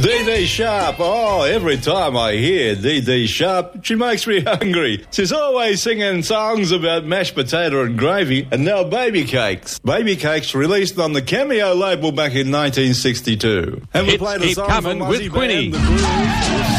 Dee Sharp. Oh, every time I hear Dee Sharp, she makes me hungry. She's always singing songs about mashed potato and gravy, and now Baby Cakes. Baby Cakes released on the Cameo label back in 1962. And we played a song from with Quinny.